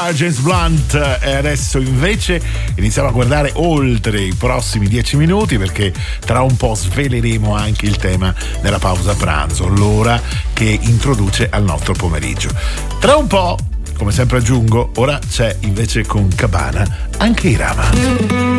qua James Blunt, e adesso invece iniziamo a guardare oltre i prossimi 10 minuti, perché tra un po' sveleremo anche il tema della pausa pranzo, l'ora che introduce al nostro pomeriggio. Tra un po', come sempre aggiungo, ora c'è invece con Cabana anche Irama.